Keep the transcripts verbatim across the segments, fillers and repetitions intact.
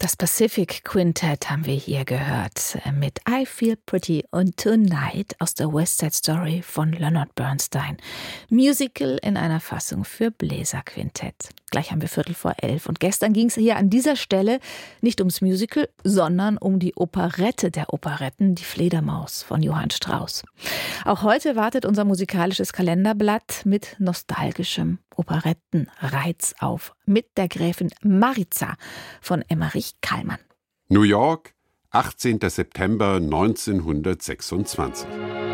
Das Pacific Quintet haben wir hier gehört mit I Feel Pretty und Tonight aus der West Side Story von Leonard Bernstein. Musical in einer Fassung für Bläserquintett. Gleich haben wir Viertel vor elf und gestern ging es hier an dieser Stelle nicht ums Musical, sondern um die Operette der Operetten, die Fledermaus von Johann Strauss. Auch heute wartet unser musikalisches Kalenderblatt mit nostalgischem Operettenreiz auf, mit der Gräfin Maritza von Emmerich Kallmann. New York, achtzehnter September neunzehnhundertsechsundzwanzig.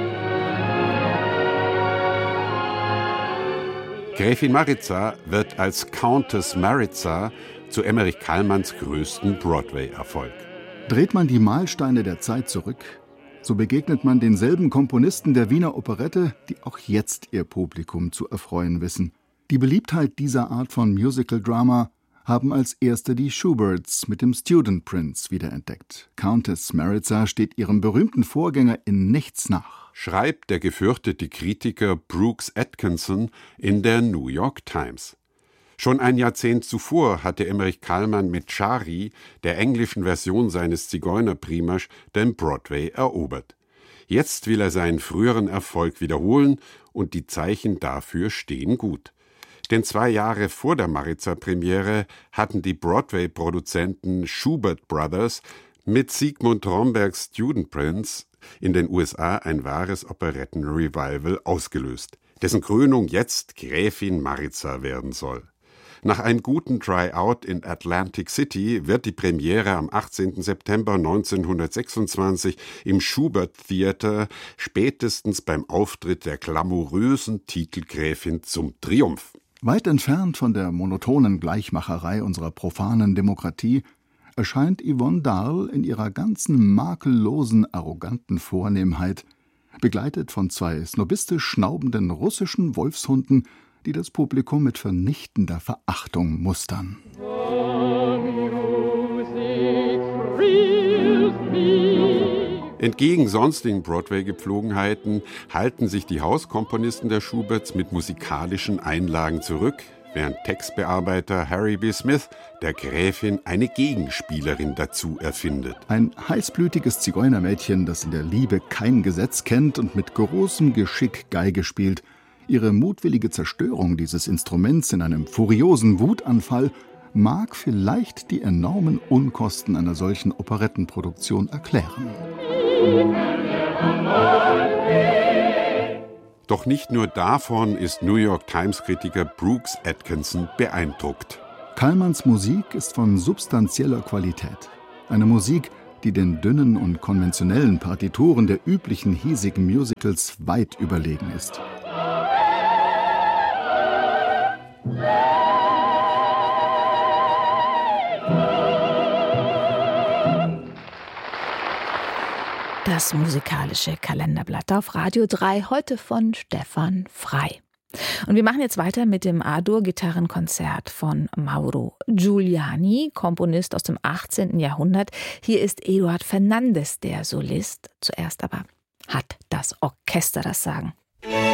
Gräfin Maritza wird als Countess Maritza zu Emmerich Kallmanns größten Broadway-Erfolg. Dreht man die Mahlsteine der Zeit zurück, so begegnet man denselben Komponisten der Wiener Operette, die auch jetzt ihr Publikum zu erfreuen wissen. Die Beliebtheit dieser Art von Musical-Drama haben als erste die Shuberts mit dem Student Prince wiederentdeckt. Countess Maritza steht ihrem berühmten Vorgänger in nichts nach. Schreibt der gefürchtete Kritiker Brooks Atkinson in der New York Times. Schon ein Jahrzehnt zuvor hatte Emmerich Kallmann mit Chari, der englischen Version seines Zigeunerprimasch, den Broadway erobert. Jetzt will er seinen früheren Erfolg wiederholen und die Zeichen dafür stehen gut. Denn zwei Jahre vor der Maritza-Premiere hatten die Broadway-Produzenten Shubert Brothers mit Sigmund Rombergs Student Prince in den U S A ein wahres Operetten-Revival ausgelöst, dessen Krönung jetzt Gräfin Maritza werden soll. Nach einem guten Tryout in Atlantic City wird die Premiere am achtzehnten September neunzehnhundertsechsundzwanzig im Shubert Theater spätestens beim Auftritt der glamourösen Titelgräfin zum Triumph. Weit entfernt von der monotonen Gleichmacherei unserer profanen Demokratie erscheint Yvonne Darl in ihrer ganzen makellosen, arroganten Vornehmheit, begleitet von zwei snobistisch schnaubenden russischen Wolfshunden, die das Publikum mit vernichtender Verachtung mustern. Entgegen sonstigen Broadway-Gepflogenheiten halten sich die Hauskomponisten der Schuberts mit musikalischen Einlagen zurück, während Textbearbeiter Harry B. Smith der Gräfin eine Gegenspielerin dazu erfindet. Ein heißblütiges Zigeunermädchen, das in der Liebe kein Gesetz kennt und mit großem Geschick Geige spielt. Ihre mutwillige Zerstörung dieses Instruments in einem furiosen Wutanfall mag vielleicht die enormen Unkosten einer solchen Operettenproduktion erklären. Doch nicht nur davon ist New York Times-Kritiker Brooks Atkinson beeindruckt. Kallmanns Musik ist von substanzieller Qualität. Eine Musik, die den dünnen und konventionellen Partituren der üblichen hiesigen Musicals weit überlegen ist. Das musikalische Kalenderblatt auf Radio drei, heute von Stefan Frei. Und wir machen jetzt weiter mit dem A-Dur-Gitarrenkonzert von Mauro Giuliani, Komponist aus dem achtzehnten Jahrhundert. Hier ist Eduard Fernandes der Solist. Zuerst aber hat das Orchester das Sagen.